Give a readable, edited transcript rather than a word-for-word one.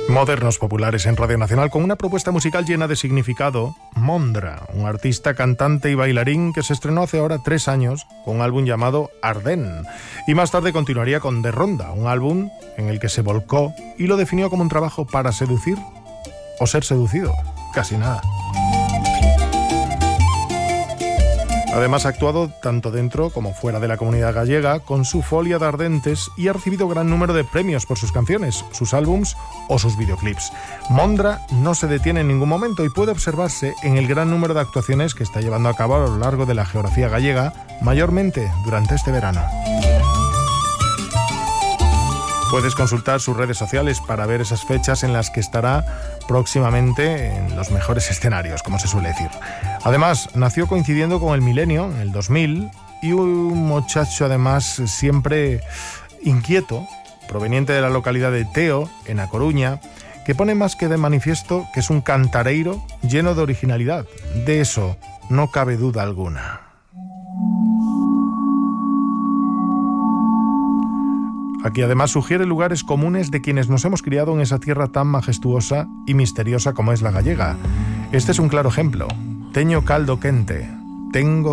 Modernos populares en Radio Nacional con una propuesta musical llena de significado. Mondra, un artista, cantante y bailarín que se estrenó hace ahora 3 años con un álbum llamado Ardén. Y más tarde continuaría con De Ronda, un álbum en el que se volcó y lo definió como un trabajo para seducir o ser seducido. Casi nada. Además ha actuado tanto dentro como fuera de la comunidad gallega con su Folia de Ardentes y ha recibido gran número de premios por sus canciones, sus álbums o sus videoclips. Mondra no se detiene en ningún momento y puede observarse en el gran número de actuaciones que está llevando a cabo a lo largo de la geografía gallega, mayormente durante este verano. Puedes consultar sus redes sociales para ver esas fechas en las que estará próximamente en los mejores escenarios, como se suele decir. Además, nació coincidiendo con el milenio, en el 2000, y un muchacho además siempre inquieto, proveniente de la localidad de Teo, en A Coruña, que pone más que de manifiesto que es un cantareiro lleno de originalidad. De eso no cabe duda alguna. Aquí además sugiere lugares comunes de quienes nos hemos criado en esa tierra tan majestuosa y misteriosa como es la gallega. Este es un claro ejemplo. Teño caldo quente, tengo